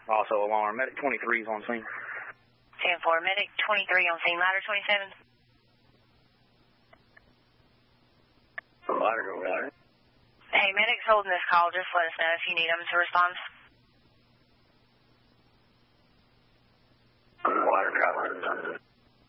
Also alarm. Medic 23 is on scene. 10-4, Medic 23 on scene. Ladder 27. Ladder go right. Hey, Medic's holding this call. Just let us know if you need them to respond.